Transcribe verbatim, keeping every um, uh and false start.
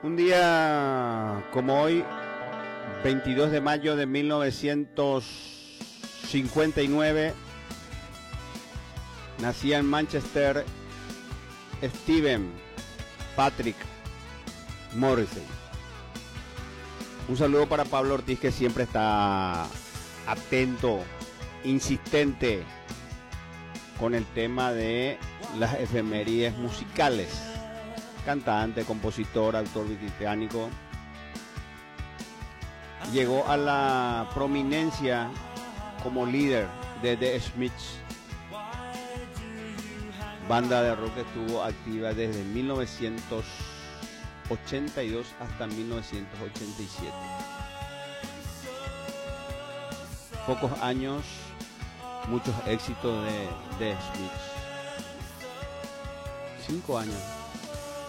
Un día como hoy, veintidós de mayo de mil novecientos cincuenta y nueve, nacía en Manchester Stephen Patrick Morrissey. Un saludo para Pablo Ortiz, que siempre está atento, insistente con el tema de las efemérides musicales. Cantante, compositor, autor británico. Llegó a la prominencia como líder de The Smiths, banda de rock que estuvo activa desde mil novecientos ochenta y dos hasta mil novecientos ochenta y siete. Pocos años, muchos éxitos de The Smiths. Cinco años.